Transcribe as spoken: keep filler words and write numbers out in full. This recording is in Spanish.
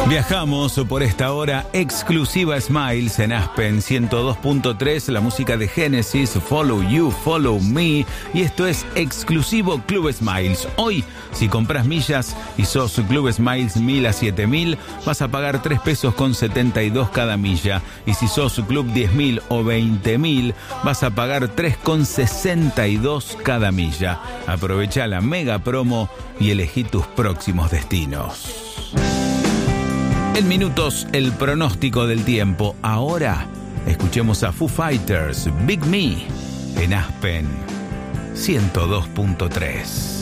Viajamos por esta hora exclusiva Smiles en Aspen ciento dos punto tres, la música de Genesis, Follow You, Follow Me, y esto es exclusivo Club Smiles. Hoy, si compras millas y sos Club Smiles mil a siete mil, vas a pagar tres pesos con setenta y dos cada milla, y si sos Club diez mil o veinte mil, vas a pagar tres con sesenta y dos cada milla. Aprovecha la mega promo y elegí tus próximos destinos. En minutos, el pronóstico del tiempo. Ahora, escuchemos a Foo Fighters, Big Me, en Aspen ciento dos punto tres.